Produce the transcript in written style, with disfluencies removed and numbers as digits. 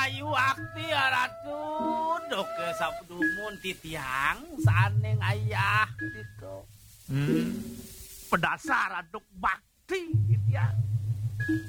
Ayu akti ratu dok sabdumun titiang saneng ayah gitu. Pedasar aduk bakti titiang.